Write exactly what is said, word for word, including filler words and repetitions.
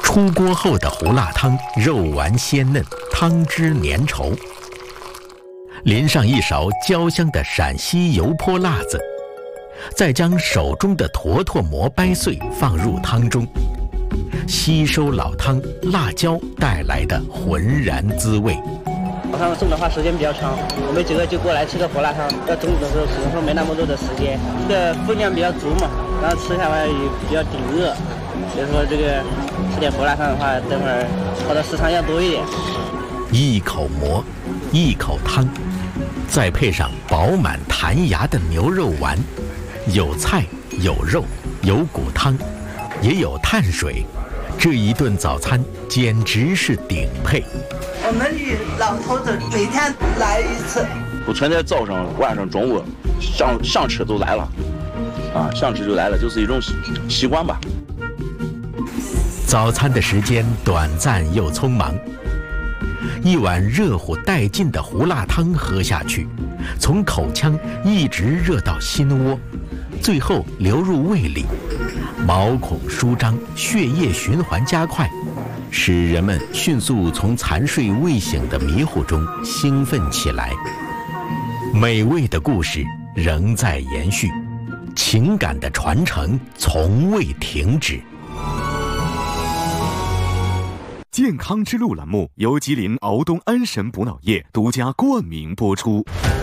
出锅后的胡辣汤，肉丸鲜嫩，汤汁粘稠，淋上一勺焦香的陕西油泼辣子，再将手中的坨坨馍掰碎放入汤中，吸收老汤辣椒带来的浑然滋味。 老汤送的话时间比较长，我们几个就过来吃个胡辣汤。要中午的时候可能说没那么多的时间，这个分量比较足嘛，然后吃下来也比较顶饿，所以说这个吃点胡辣汤的话，等会儿泡的时长要多一点。 一口馍，一口汤，再配上饱满弹牙的牛肉丸，有菜有肉有骨汤，也有碳水，这一顿早餐简直是顶配。 我们的老头子每天来一次， 不存在早上、晚上、中午想想吃就来了，啊，想吃就来了，就是一种习惯吧。 早餐的时间短暂又匆忙，一碗热乎带劲的胡辣汤喝下去，从口腔一直热到心窝，最后流入胃里，毛孔舒张，血液循环加快，使人们迅速从残睡未醒的迷糊中兴奋起来。美味的故事仍在延续，情感的传承从未停止。 健康之路栏目由吉林敖东安神补脑液独家冠名播出。